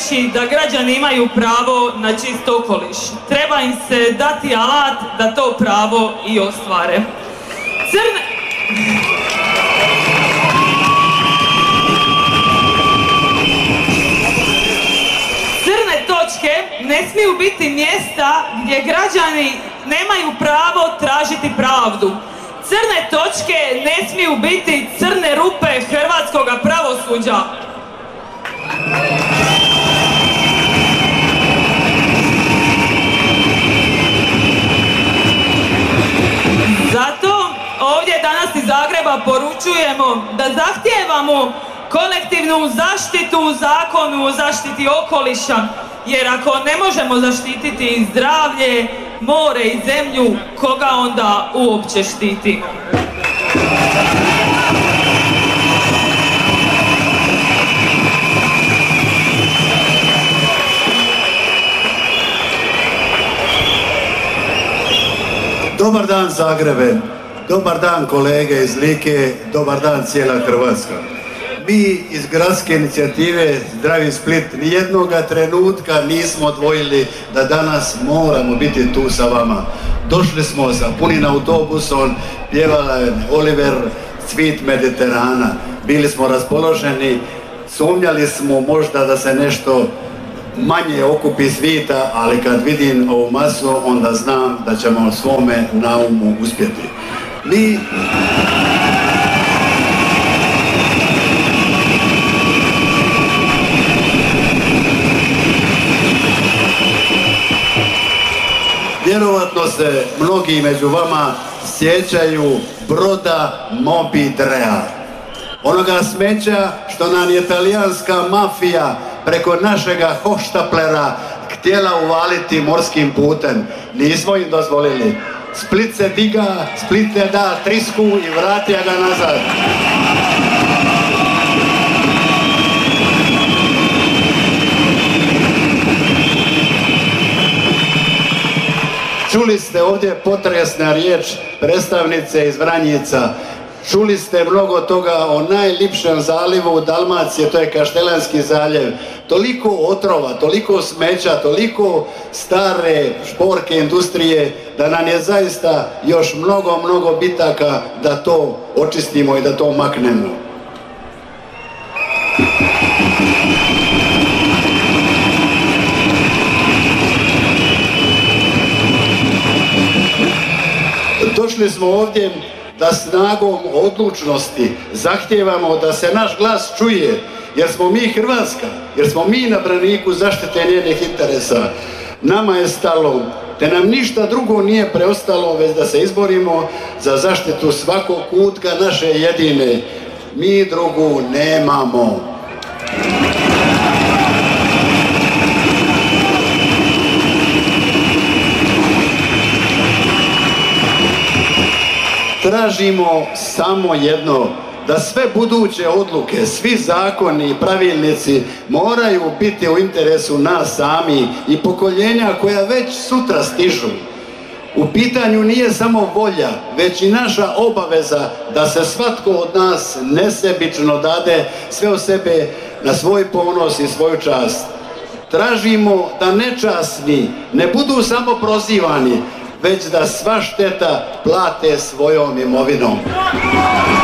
reći da građani imaju pravo na čist okoliš. Treba im se dati alat da to pravo i ostvare. Crne točke ne smiju biti mjesta gdje građani nemaju pravo tražiti pravdu. Crne točke ne smiju biti crne rupe hrvatskoga pravosuđa. Zato ovdje danas iz Zagreba poručujemo da zahtijevamo kolektivnu zaštitu u Zakonu o zaštiti okoliša, jer ako ne možemo zaštititi zdravlje, more i zemlju, koga onda uopće štitimo? Dobar dan Zagrebe, dobar dan kolege iz Like, dobar dan cijela Hrvatska. Mi iz gradske inicijative Zdravi Split nijednoga trenutka nismo odvojili da danas moramo biti tu sa vama. Došli smo sa punim autobusom, pjevala je Oliver Cvit Mediterana. Bili smo raspoloženi, sumnjali smo možda da se nešto manje okupi svita, ali kad vidim ovu masu, onda znam da ćemo svome naumu uspjeti. Mi vjerovatno se mnogi među vama sjećaju broda Moby Drea. Onoga smeća što nam je talijanska mafija preko našega hohštaplera htjela uvaliti morskim putem. Nismo im dozvolili. Split se diga, Split ne da trisku i vratija ga nazad. Čuli ste ovdje potresna riječ predstavnice iz Vranjica. Čuli ste mnogo toga o najljepšem zalivu Dalmacije, to je Kaštelanski zaljev. Toliko otrova, toliko smeća, toliko stare šporke industrije, da nam je zaista još mnogo bitaka da to očistimo i da to maknemo. Došli smo ovdje da snagom odlučnosti zahtijevamo da se naš glas čuje, jer smo mi Hrvatska, jer smo mi na braniku zaštite njenih interesa. Nama je stalo, te nam ništa drugo nije preostalo već da se izborimo za zaštitu svakog kutka naše jedine. Mi drugu nemamo. Tražimo samo jedno, da sve buduće odluke, svi zakoni i pravilnici moraju biti u interesu nas sami i pokoljenja koja već sutra stižu. U pitanju nije samo volja, već i naša obaveza da se svatko od nas nesebično dade sve o sebe na svoj ponos i svoju čast. Tražimo da nečasni ne budu samo prozivani, već da sva šteta plate svojom imovinom.